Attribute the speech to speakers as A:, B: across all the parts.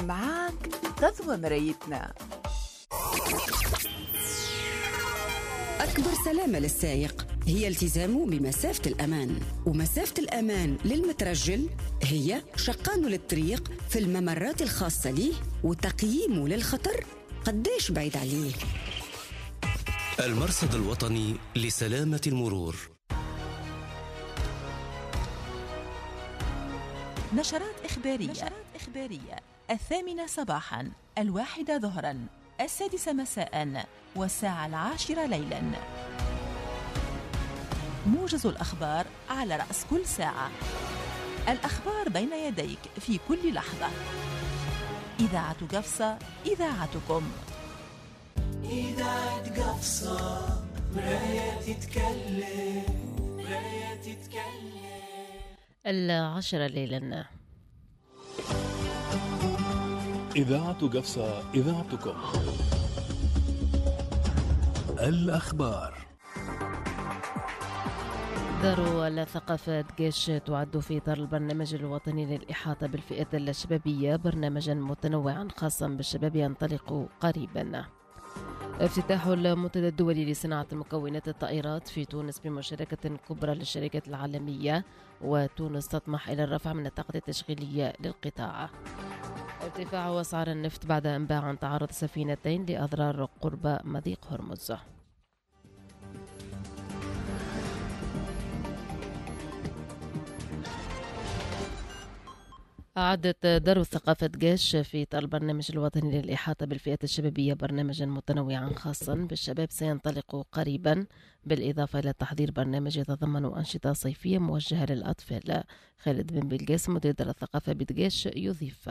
A: معاك غزوة مرايتنا.
B: أكبر سلامة للسائق هي التزامه بمسافة الأمان، ومسافة الأمان للمترجل هي شقانه للطريق في الممرات الخاصة ليه وتقييمه للخطر قديش بعيد عليه.
C: المرصد الوطني لسلامة المرور.
A: نشرات إخبارية 8 صباحا، 1 ظهرا، 6 مساء، والساعة 10 ليلا. موجز الأخبار على رأس كل ساعة. الأخبار بين يديك في كل لحظة. إذاعة قفصة، إذاعتكم.
D: إذاعة قفصة، مراية تتكلم.
E: 10 ليلا.
F: إذاعة قفصة، إذاعتكم. الأخبار.
E: دار الثقافة جيش تعد في إطار البرنامج الوطني للإحاطة بالفئة الشبابية برنامجا متنوعا خاصا بالشباب ينطلق قريبا. افتتاح المنتدى الدولي لصناعة مكونات الطائرات في تونس بمشاركة كبرى للشركات العالمية، وتونس تطمح إلى الرفع من الطاقة التشغيلية للقطاع. ارتفاع أسعار النفط بعد أنباء عن تعرض سفينتين لأضرار قرب مضيق هرمز. أعدت دار الثقافة جيش في إطار البرنامج الوطني للإحاطة بالفئات الشبابية برنامجا متنوعا خاصا بالشباب سينطلق قريبا، بالإضافة إلى تحضير برنامج يتضمن أنشطة صيفية موجهة للأطفال. خالد بن بلقيس مدير دار الثقافة بدجيش يضيف: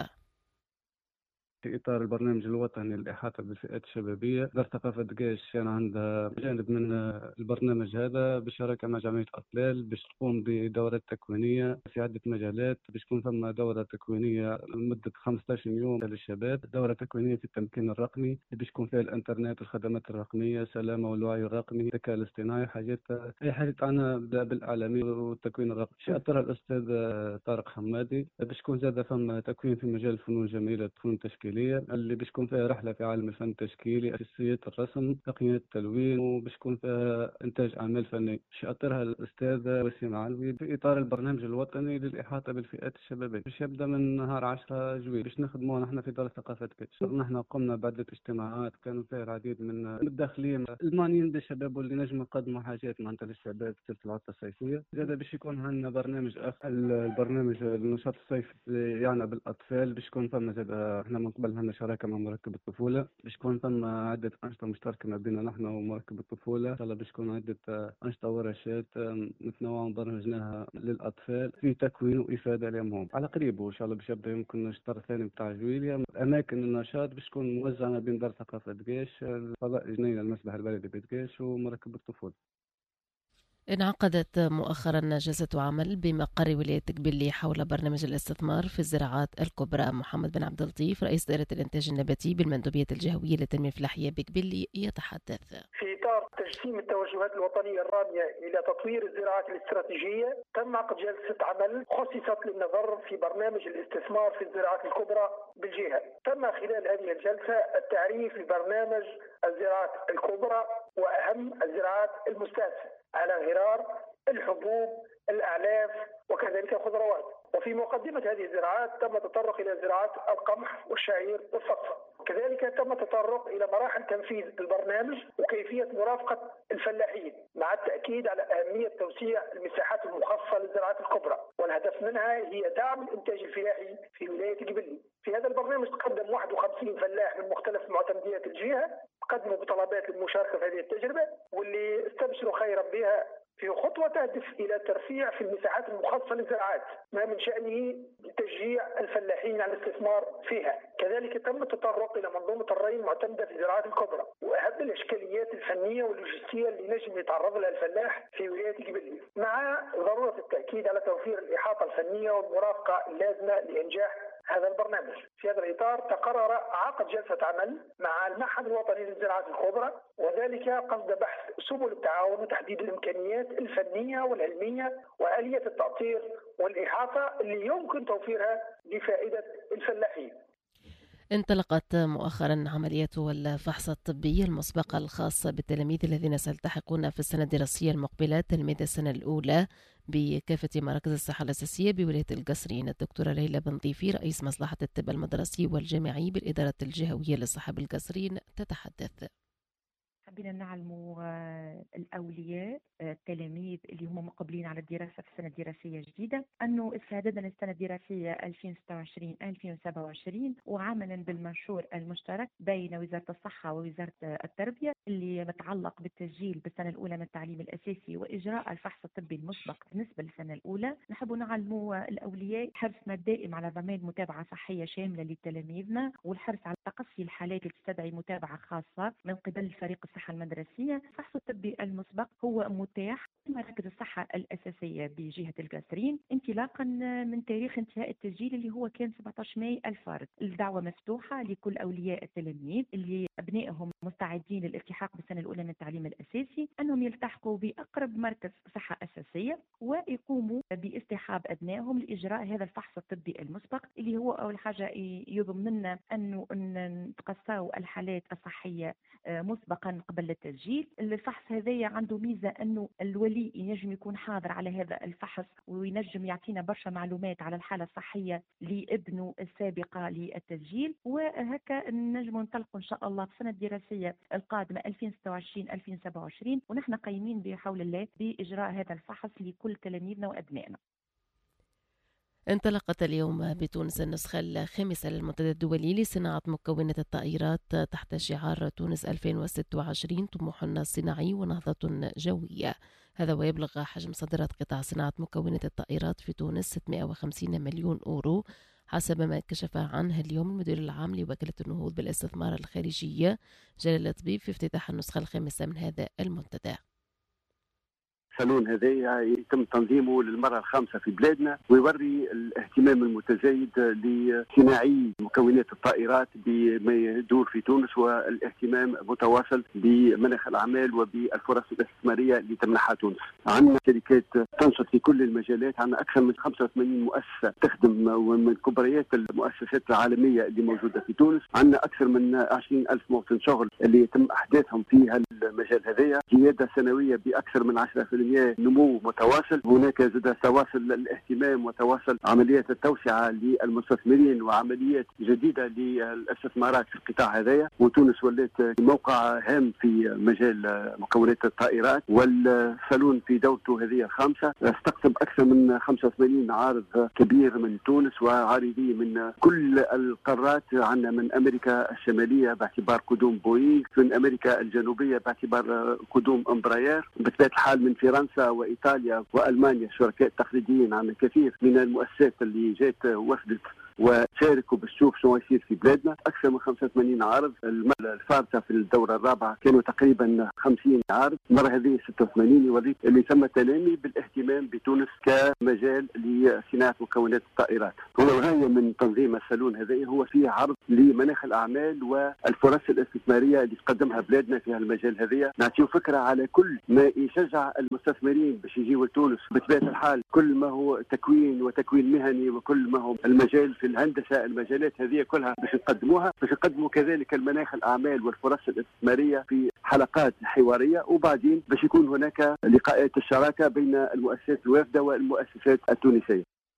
G: في إطار البرنامج الوطني للإحاطة بالفئات الشبابية، دار ثقافة جيش كان عندها جانب من البرنامج هذا بالشراكة مع جمعية أطلال باش تقوم بدورات تكوينية في عدة مجالات، باش تكون ثم دورة تكوينية لمدة 15 يوم للشباب، دورة تكوينية في التمكين الرقمي باش تكون فيها الإنترنت والخدمات الرقمية، سلامة والوعي الرقمي، الذكاء الاصطناعي، أي حاجة تعنى بالإعلامي والتكوين الرقمي. شاطر الأستاذ طارق حمادي باش تكون زادة ثم تكوين في مجال الفنون الجميلة، الفنون التشكيلية اللي باش تكون فيها رحلة في عالم الفن التشكيلي، أساسيات الرسم، تقنيات التلوين، وباش تكون فيها إنتاج أعمال فنية. شاطرها الأستاذ وسيم علوي في إطار البرنامج الوطني للإحاطة بالفئات الشبابية، باش يبدأ من نهار 10 جويل باش نخدموا نحن في دار ثقافة كيتش. نحن قمنا بعدة اجتماعات كانوا فيها العديد من الداخلين المعنيين بالشباب واللي نجم نقدموا حاجات معناتها للشباب في العطلة الصيفية. زاد باش يكون عندنا برنامج آخر، البرنامج النشاط الصيفي يعني بالأطفال، باش يكون فما زاد احنا من قبل عندنا شراكة مع مركب الطفولة، باش يكون ثم عدة أنشطة مشتركة ما بيننا نحن ومركب الطفولة. إن شاء الله باش يكون عدة أنشطة ورشات متنوعة برمجناها للأطفال في تكوين وإفادة لهم على قريب، وإن شاء الله باش يبدأ يمكن الشهر الثاني بتاع جويليا. أماكن النشاط باش تكون موزعة ما بين دار ثقافة جيش، الفضاء الجنينة المسبح البلدي بجيش، ومركب الطفولة.
E: انعقدت مؤخرا جلسة عمل بمقر ولاية قبلي حول برنامج الاستثمار في الزراعات الكبرى. محمد بن عبد اللطيف رئيس دائرة الإنتاج النباتي بالمندوبية الجهوية للتنمية الفلاحية بقبلي يتحدث:
H: في إطار تجسيم التوجهات الوطنية الرامية إلى تطوير الزراعات الاستراتيجية، تم عقد جلسة عمل خصصت للنظر في برنامج الاستثمار في الزراعات الكبرى بالجهة. تم خلال هذه الجلسة التعريف ببرنامج الزراعات الكبرى وأهم الزراعات المستهدفة على غرار الحبوب، الأعلاف، وكذلك الخضروات. وفي مقدمة هذه الزراعات تم التطرق إلى زراعات القمح والشعير والصفصف. كذلك تم التطرق إلى مراحل تنفيذ البرنامج وكيفية مرافقة الفلاحين، مع التأكيد على أهمية توسيع المساحات المخصصة للزراعات الكبرى، والهدف منها هي دعم الإنتاج الفلاحي في ولاية قبلي. في هذا البرنامج تقدم 51 فلاح من مختلف معتمديات الجهة، قدموا بطلبات للمشاركة في هذه التجربة، واللي استبشروا خيرا بها في خطوة تهدف إلى ترفيع في المساحات المخصصة للزراعات، ما من شأنه تشجيع الفلاحين على الاستثمار فيها. كذلك تم التطرق إلى منظومة الري المعتمدة في الزراعات الكبرى، وأهم الإشكاليات الفنية واللوجستية اللي نجم يتعرض لها الفلاح في ولاية قبلي، مع ضرورة التأكيد على توفير الإحاطة الفنية والمرافقة اللازمة لإنجاح هذا البرنامج. في هذا الإطار تقرر عقد جلسة عمل مع المعهد الوطني للزراعات الكبرى، وذلك قصد بحث سبل التعاون وتحديد الإمكانيات الفنية والعلمية وآلية التأطير والإحاطة اللي يمكن توفيرها لفائدة الفلاحين.
E: انطلقت مؤخرا عملية الفحص الطبي المسبق الخاص بالتلاميذ الذين سيلتحقون في السنة الدراسية المقبلة تلميذ السنة الأولى بكافة مراكز الصحة الأساسية بولاية القصرين. الدكتورة ليلى بن ضيفي رئيس مصلحة الطب المدرسي والجامعي بالإدارة الجهوية للصحة بالقصرين تتحدث.
I: حبينا نعلموا الأولياء التلاميذ اللي هم مقبلين على الدراسة في السنة الدراسية الجديدة أنه استعدادا للسنة الدراسية 2026-2027 وعملا بالمنشور المشترك بين وزارة الصحة ووزارة التربية اللي متعلق بالتسجيل بالسنة الأولى من التعليم الأساسي وإجراء الفحص الطبي المسبق بالنسبة للسنة الأولى، نحب نعلموا الأولياء حرصنا الدائم على ضمان متابعة صحية شاملة لتلاميذنا والحرص على تقصي الحالات اللي تستدعي متابعة خاصة من قبل فريق الصحة المدرسية. الفحص الطبي المسبق هو متاح في مراكز الصحة الأساسية بجهة القصرين انطلاقا من تاريخ انتهاء التسجيل اللي هو كان 17 ماي الفارط. الدعوة مفتوحة لكل أولياء التلاميذ اللي أبنائهم مستعدين للالتحاق بالسنة الأولى من التعليم الأساسي أنهم يلتحقوا بأقرب مركز صحة أساسية ويقوموا باصطحاب أبنائهم لإجراء هذا الفحص الطبي المسبق اللي هو أول حاجة يضمننا أنه نتقصاو الحالات الصحية مسبقا قبل التسجيل. الفحص هذا عنده ميزة أنه الولي ينجم يكون حاضر على هذا الفحص وينجم يعطينا برشا معلومات على الحالة الصحية لابنه السابقة للتسجيل، وهكا نجم ننطلق إن شاء الله في السنة الدراسية القادمة 2026-2027 ونحن قايمين بحول الله بإجراء هذا الفحص لكل تلاميذنا وأبنائنا.
E: انطلقت اليوم بتونس النسخة الخامسة للمنتدى الدولي لصناعة مكونات الطائرات تحت شعار تونس 2026 طموح صناعي ونهضة جوية. هذا ويبلغ حجم صادرات قطاع صناعة مكونات الطائرات في تونس 650 مليون أورو حسب ما كشف عنه اليوم المدير العام لوكالة النهوض بالاستثمار الخارجية جلال الطبيب في افتتاح النسخة الخامسة من هذا المنتدى.
J: الصالون هذا يتم تنظيمه للمرة الخامسة في بلادنا ويوري الاهتمام المتزايد لصناعي مكونات الطائرات بما يدور في تونس والاهتمام متواصل بمناخ الأعمال وبالفرص الاستثمارية اللي تمنحها تونس. عندنا شركات تنشط في كل المجالات، عندنا أكثر من 85 مؤسسة تخدم من كبريات المؤسسات العالمية اللي موجودة في تونس، عندنا أكثر من 20,000 موطن شغل اللي يتم أحداثهم في المجال هذايا، زيادة سنوية بأكثر من 10% نمو متواصل. هناك زاد تواصل الاهتمام وتواصل عمليات التوسعة للمستثمرين وعمليات جديدة للاستثمارات في القطاع هذايا، وتونس ولات موقع هام في مجال مكونات الطائرات. والصالون في دورته هذه الخامسة استقطب أكثر من 85 عارض كبير من تونس وعارضين من كل القارات. عندنا من أمريكا الشمالية باعتبار قدوم بوينغ، من أمريكا الجنوبية باعتبار قدوم امبراير، بطبيعة الحال من فرنسا وإيطاليا وألمانيا شركاء تقليديين. عندنا كثير من المؤسسات اللي جات وفدت وشاركوا بالشوف شو يصير في بلادنا. أكثر من 85 عارض. المرة الفارطة في الدورة الرابعة كانوا تقريبا 50 عارض، المرة هذه 86. يوريك اللي تم تنامي بالاهتمام بتونس كمجال لصناعة مكونات الطائرات. هو الغاية من تنظيم الصالون هذا هو فيه عرض لمناخ الأعمال والفرص الاستثمارية اللي تقدمها بلادنا في هالمجال هذه. نعطيو فكرة على كل ما يشجع المستثمرين باش يجيوا لتونس. بطبيعة الحال كل ما هو تكوين وتكوين مهني وكل ما هو المجال في الهندسة، المجالات هذه كلها باش نقدموها، باش نقدموا كذلك المناخ الأعمال والفرص الاستثمارية في حلقات حوارية، وبعدين باش يكون هناك لقاءات الشراكة بين المؤسسات الوافدة والمؤسسات التونسية.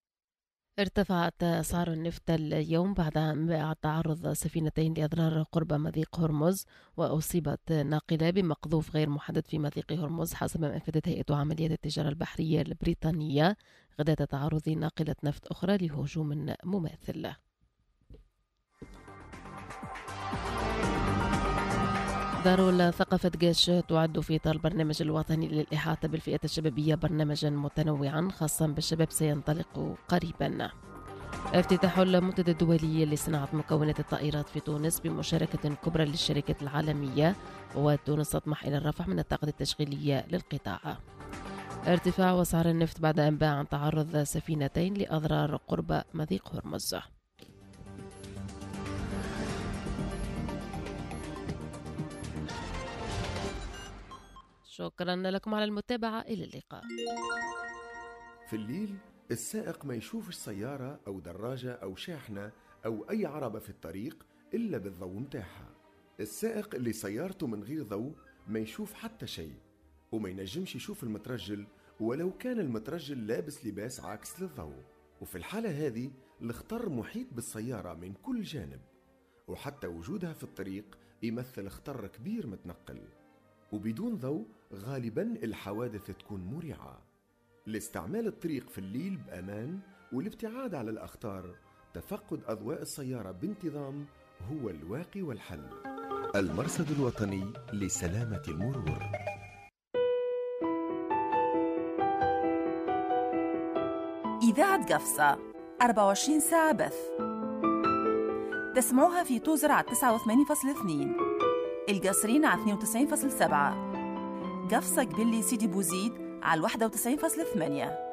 E: ارتفعت أسعار النفط اليوم بعد تعرض سفينتين لأضرار قرب مضيق هرمز، وأصيبت ناقلة بمقذوف غير محدد في مضيق هرمز حسب ما أفادت هيئة عمليات التجارة البحرية البريطانية غدا تعرض ناقلة نفط أخرى لهجوم مماثل. دار الثقافة قاش تعد في إطار البرنامج الوطني للإحاطة بالفئة الشبابية برنامجا متنوعا خاصا بالشباب سينطلق قريبا. افتتاح المنتدى الدولي لصناعة مكونات الطائرات في تونس بمشاركة كبرى للشركات العالمية، وتونس تطمح إلى الرفع من الطاقة التشغيلية للقطاع. ارتفاع أسعار النفط بعد أنباء عن تعرض سفينتين لأضرار قرب مضيق هرمز. شكرا لكم على المتابعة، إلى اللقاء.
K: في الليل السائق ما يشوفش سيارة أو دراجة أو شاحنة أو أي عربة في الطريق إلا بالضوء متاعها. السائق اللي سيارته من غير ضوء ما يشوف حتى شيء، وما ينجمش يشوف المترجل ولو كان المترجل لابس لباس عاكس للضوء. وفي الحالة هذه الخطر محيط بالسيارة من كل جانب، وحتى وجودها في الطريق يمثل خطر كبير متنقل. وبدون ضوء غالبا الحوادث تكون مريعة. لاستعمال الطريق في الليل بأمان والابتعاد على الأخطار، تفقد أضواء السيارة بانتظام هو الواقي والحل. المرصد الوطني لسلامة المرور.
A: إذاعة قفصة 24 ساعة بث. تسمعوها في توزر على 89.2، القصرين على 92.7، قفصة قبلي سيدي بوزيد على 91.8.